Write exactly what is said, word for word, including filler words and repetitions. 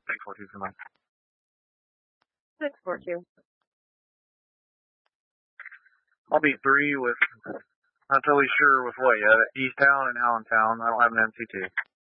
six four two for mine. six four two. I'll be three with, not totally sure with what yet. East Town and Allentown. I don't have an M C two.